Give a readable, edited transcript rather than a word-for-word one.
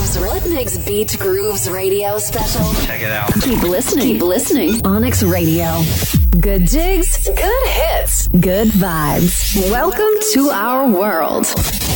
Grooves. What makes Beach Grooves Radio special? Check it out. Keep listening. Keep listening. Onyx Radio. Good jigs, good hits, good vibes. Welcome to our world.